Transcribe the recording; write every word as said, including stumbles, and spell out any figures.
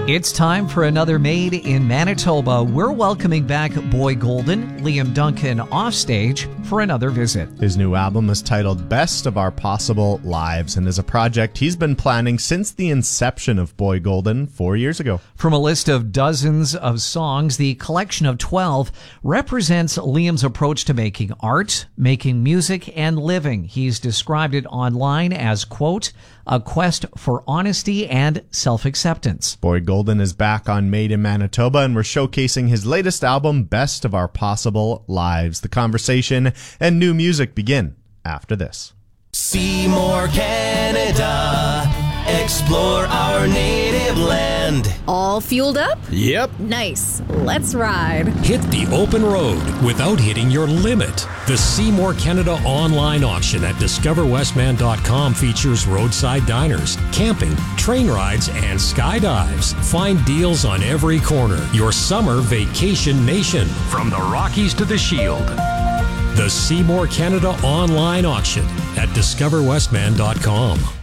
It's time for another Made in Manitoba. We're welcoming back Boy Golden, Liam Duncan, offstage for another visit. His new album is titled Best of Our Possible Lives and is a project he's been planning since the inception of Boy Golden four years ago. From a list of dozens of songs, the collection of twelve represents Liam's approach to making art, making music, and living. He's described it online as, quote, a quest for honesty and self-acceptance. Boy Golden is back on Made in Manitoba, and we're showcasing his latest album, Best of Our Possible Lives. The conversation and new music begin after this. Seymour, Canada. Explore our native land. All fueled up? Yep. Nice. Let's ride. Hit the open road without hitting your limit. The Seymour Canada online auction at discover westman dot com features roadside diners, camping, train rides, and skydives. Find deals on every corner. Your summer vacation nation. From the Rockies to the Shield. The Seymour Canada online auction at discover westman dot com.